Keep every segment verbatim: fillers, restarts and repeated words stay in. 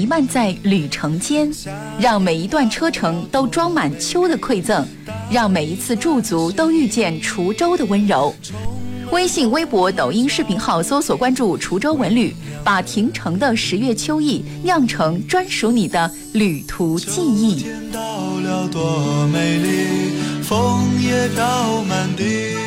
弥漫在旅程间，让每一段车程都装满秋的馈赠，让每一次驻足都遇见滁州的温柔。微信、微博、抖音视频号搜索关注滁州文旅，把亭城的十月秋意酿成专属你的旅途记忆。 到了多美丽，枫叶飘满地。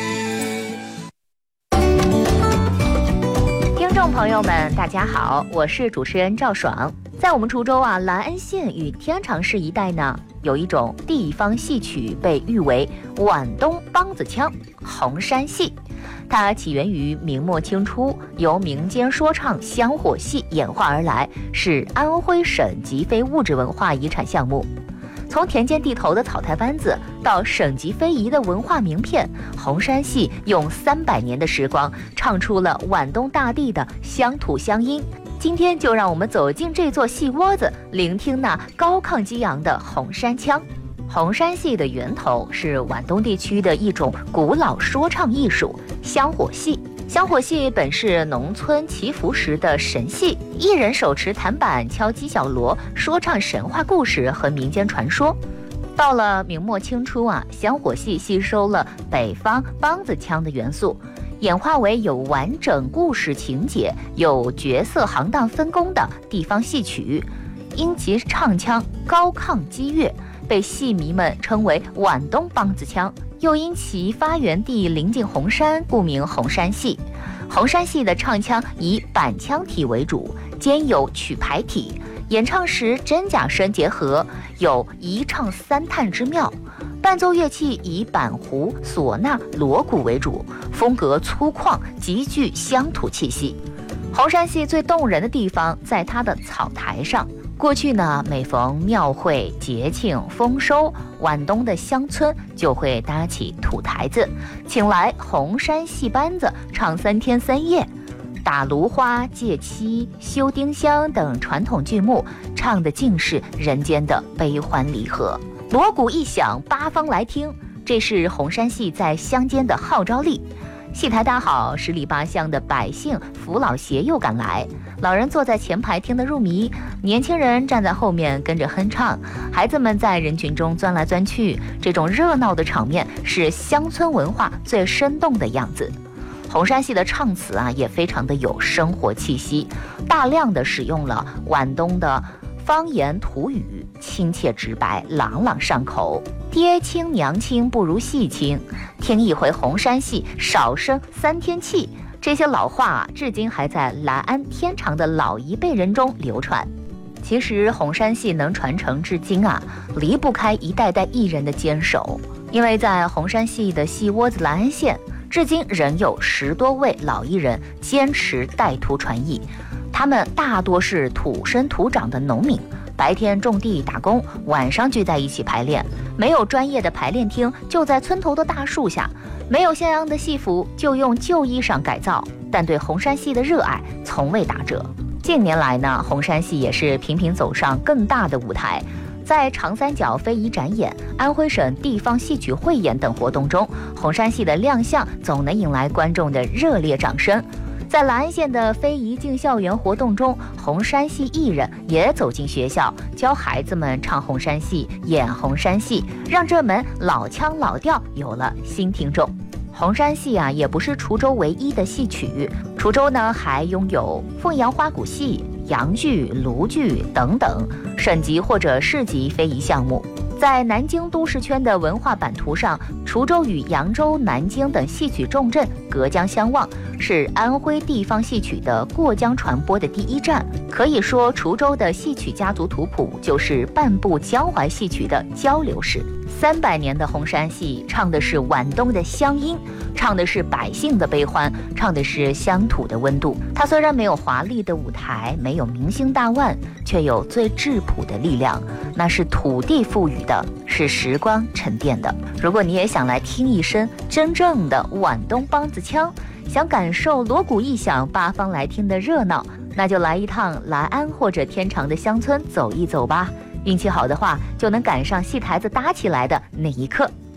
听众朋友们大家好，我是主持人赵爽。在我们滁州啊兰恩县与天长市一带呢，有一种地方戏曲被誉为皖东梆子腔红山戏。它起源于明末清初，由民间说唱香火戏演化而来，是安徽省级非物质文化遗产项目。从田间地头的草台班子到省级非遗的文化名片，红山戏用三百年的时光唱出了皖东大地的乡土乡音。今天就让我们走进这座戏窝子，聆听那高亢激昂的红山腔。红山戏的源头是皖东地区的一种古老说唱艺术香火戏。香火戏本是农村祈福时的神戏，艺人手持弹板敲击小锣，说唱神话故事和民间传说。到了明末清初啊，香火戏吸收了北方梆子腔的元素，演化为有完整故事情节、有角色行当分工的地方戏曲。因其唱腔高亢激越，被戏迷们称为皖东梆子腔，又因其发源地临近红山，故名红山戏。红山戏的唱腔以板腔体为主，兼有曲牌体，演唱时真假声结合，有一唱三叹之妙。伴奏乐器以板胡、唢呐、锣鼓为主，风格粗犷，极具乡土气息。红山戏最动人的地方在它的草台上。过去呢，每逢庙会、节庆、丰收，皖东的乡村就会搭起土台子，请来红山戏班子唱三天三夜，打芦花、借七、修丁香等传统剧目，唱的尽是人间的悲欢离合。锣鼓一响，八方来听，这是红山戏在乡间的号召力。戏台搭好，十里八乡的百姓扶老携幼赶来，老人坐在前排听得入迷，年轻人站在后面跟着哼唱，孩子们在人群中钻来钻去，这种热闹的场面是乡村文化最生动的样子。红山戏的唱词啊也非常的有生活气息，大量的使用了皖东的方言土语，亲切直白，朗朗上口。爹亲娘亲不如戏亲，听一回红山戏少生三天气，这些老话啊，至今还在兰安天长的老一辈人中流传。其实红山戏能传承至今啊，离不开一代代艺人的坚守。因为在红山戏的戏窝子兰安县，至今仍有十多位老艺人坚持带徒传艺。他们大多是土生土长的农民，白天种地打工，晚上聚在一起排练。没有专业的排练厅，就在村头的大树下；没有像样的戏服，就用旧衣裳改造。但对红山戏的热爱从未打折。近年来呢，红山戏也是频频走上更大的舞台。在长三角非遗展演、安徽省地方戏曲汇演等活动中，红山戏的亮相总能引来观众的热烈掌声。在兰安县的非遗进校园活动中，红山戏艺人也走进学校，教孩子们唱红山戏、演红山戏，让这门老腔老调有了新听众。红山戏啊，也不是滁州唯一的戏曲，滁州呢还拥有凤阳花鼓戏、洋剧、卢剧等等省级或者市级非遗项目。在南京都市圈的文化版图上，滁州与扬州、南京等戏曲重镇隔江相望，是安徽地方戏曲的过江传播的第一站。可以说，滁州的戏曲家族图谱就是半部江淮戏曲的交流史。三百年的红山戏，唱的是皖东的乡音，唱的是百姓的悲欢，唱的是乡土的温度。它虽然没有华丽的舞台，没有明星大腕，却有最质朴的力量，那是土地赋予的，是时光沉淀的。如果你也想来听一声真正的皖东梆子腔，想感受锣鼓一响八方来听的热闹，那就来一趟兰安或者天长的乡村走一走吧。运气好的话，就能赶上戏台子搭起来的那一刻。